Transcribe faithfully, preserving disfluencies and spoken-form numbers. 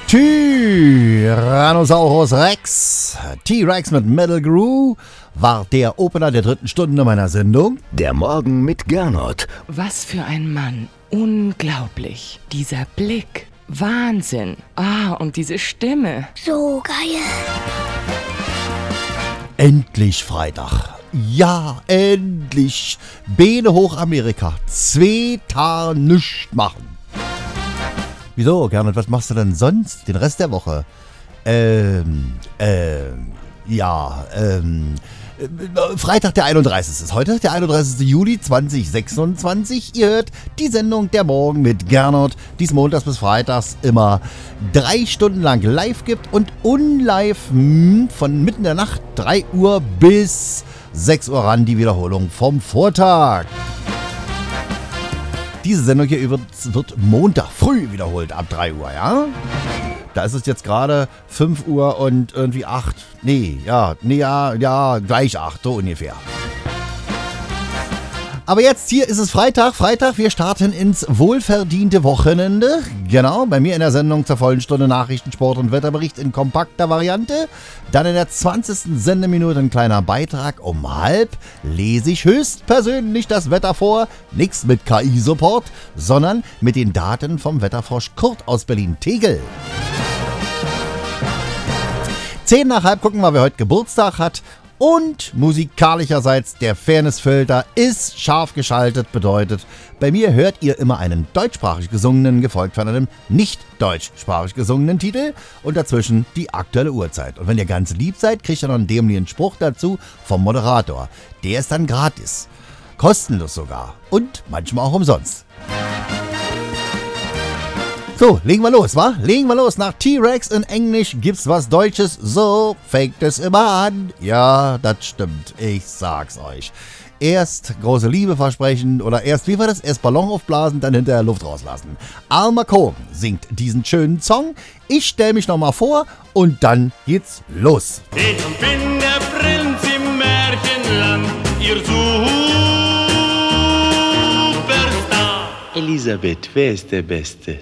Tyrannosaurus Rex, T-Rex mit Metal Groove, war der Opener der dritten Stunde meiner Sendung. Der Morgen mit Gernot. Was für ein Mann. Unglaublich. Dieser Blick. Wahnsinn. Ah, und diese Stimme. So geil. Endlich Freitag. Ja, endlich. Beine hoch Amerika. Zwei Tage nichts machen. Wieso, Gernot, was machst du denn sonst den Rest der Woche? Ähm, ähm, ja, ähm, äh, Freitag der einunddreißigste ist heute, der einunddreißigste Juli zweitausendsechsundzwanzig. Ihr hört die Sendung Der Morgen mit Gernot, die es montags bis freitags immer drei Stunden lang live gibt und unlive mh, von mitten in der Nacht, drei Uhr bis sechs Uhr ran, die Wiederholung vom Vortag. Diese Sendung hier wird, wird Montag früh wiederholt, ab drei Uhr, ja? Da ist es jetzt gerade fünf Uhr und irgendwie acht. Nee, ja, nee, ja, ja, gleich acht, so ungefähr. Aber jetzt, hier ist es Freitag. Freitag, wir starten ins wohlverdiente Wochenende. Genau, bei mir in der Sendung zur vollen Stunde Nachrichten, Sport und Wetterbericht in kompakter Variante. Dann in der zwanzigsten Sendeminute ein kleiner Beitrag. Um halb lese ich höchstpersönlich das Wetter vor. Nix mit K I-Support, sondern mit den Daten vom Wetterfrosch Kurt aus Berlin-Tegel. Zehn nach halb gucken wir, wer heute Geburtstag hat. Und musikalischerseits, der Fairnessfilter ist scharf geschaltet, bedeutet, bei mir hört ihr immer einen deutschsprachig gesungenen, gefolgt von einem nicht deutschsprachig gesungenen Titel und dazwischen die aktuelle Uhrzeit. Und wenn ihr ganz lieb seid, kriegt ihr noch einen dämlichen Spruch dazu vom Moderator. Der ist dann gratis. Kostenlos sogar. Und manchmal auch umsonst. So, legen wir los, wa? Legen wir los. Nach T-Rex in Englisch gibt's was Deutsches. So fängt es immer an. Ja, das stimmt. Ich sag's euch. Erst große Liebe versprechen oder erst, wie war das? Erst Ballon aufblasen, dann hinterher Luft rauslassen. Alma Cogan singt diesen schönen Song. Ich stell mich nochmal vor und dann geht's los. Ich bin der Prinz im Märchenland, ihr Superstar. Elisabeth, wer ist der Beste?